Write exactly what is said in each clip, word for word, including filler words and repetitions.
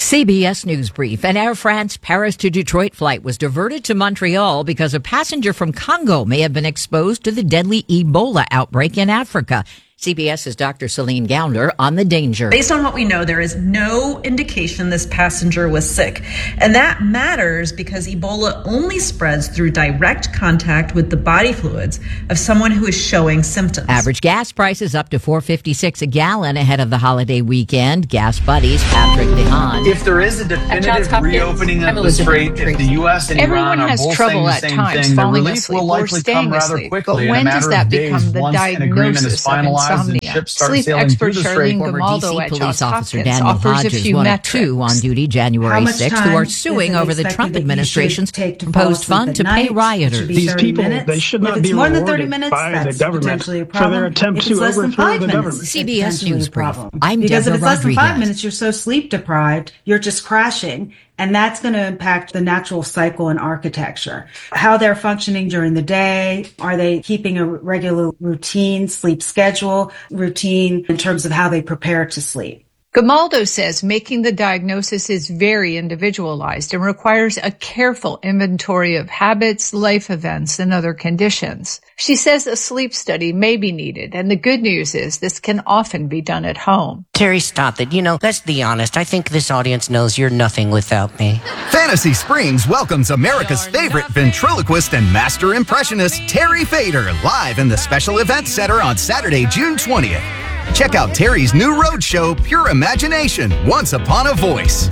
C B S News Brief. An Air France Paris to Detroit flight was diverted to Montreal because a passenger from Congo may have been exposed to the deadly Ebola outbreak in Africa. CBS's Doctor Celine Gounder on the danger. Based on what we know, there is no indication this passenger was sick. And that matters because Ebola only spreads through direct contact with the body fluids of someone who is showing symptoms. Average gas prices up to four dollars and fifty-six cents a gallon ahead of the holiday weekend. Gas Buddies, Patrick DeHaan. If there is a definitive reopening of the strait, if the U S and Iran are both saying the same thing, the relief will likely come rather quickly in a matter of days once an agreement is finalized. Sleep expert Charlene Gamaldo at Johns Officer Hopkins Daniel offers a Hodges, few one of metrics. two on duty January sixth, who are suing over the Trump administration's proposed fund to pay rioters. These people, they should not be rewarded by the government for their attempt to overthrow the government. C B S News Brief. I'm Because Deborah if it's less than Rodriguez. five minutes, you're so sleep deprived, you're just crashing. And that's going to impact the natural cycle and architecture. How they're functioning during the day. Are they keeping a regular routine, sleep schedule, routine in terms of how they prepare to sleep? Gamaldo says making the diagnosis is very individualized and requires a careful inventory of habits, life events, and other conditions. She says a sleep study may be needed, and the good news is this can often be done at home. Terry, stop it. You know, let's be honest. I think this audience knows you're nothing without me. Fantasy Springs welcomes America's favorite ventriloquist and master impressionist, Terry Fader, live in the Special Events Center on Saturday, June twentieth. Check out Terry's new road show, Pure Imagination, Once Upon a Voice.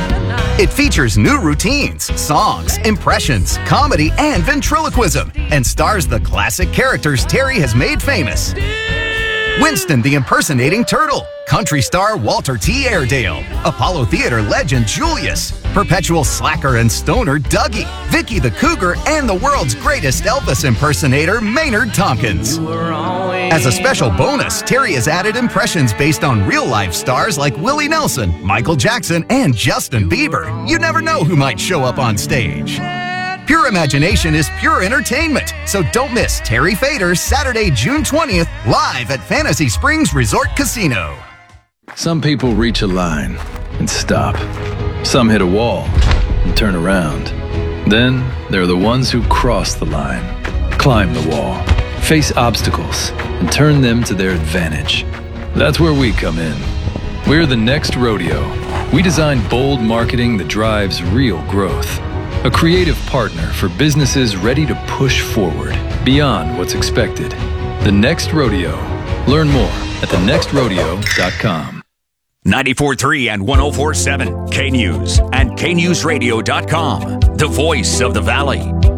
It features new routines, songs, impressions, comedy, and ventriloquism, and stars the classic characters Terry has made famous. Winston the impersonating turtle, country star Walter T. Airedale, Apollo Theater legend Julius, perpetual slacker and stoner Dougie, Vicky the Cougar, and the world's greatest Elvis impersonator Maynard Tompkins. As a special bonus, Terry has added impressions based on real-life stars like Willie Nelson, Michael Jackson, and Justin Bieber. You never know who might show up on stage. Pure Imagination is pure entertainment, so don't miss Terry Fader's Saturday, June twentieth, live at Fantasy Springs Resort Casino. Some people reach a line and stop. Some hit a wall and turn around. Then there are the ones who cross the line, climb the wall, face obstacles, and turn them to their advantage. That's where we come in. We're the Next Rodeo. We design bold marketing that drives real growth. A creative partner for businesses ready to push forward beyond what's expected. The Next Rodeo. Learn more at the next rodeo dot com. ninety-four point three and one oh four point seven K News and K News Radio dot com. The voice of the Valley.